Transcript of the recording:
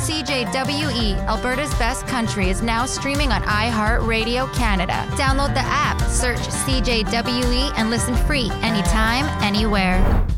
CJWE, Alberta's Best Country, is now streaming on iHeartRadio Canada. Download the app, search CJWE, and listen free anytime, anywhere.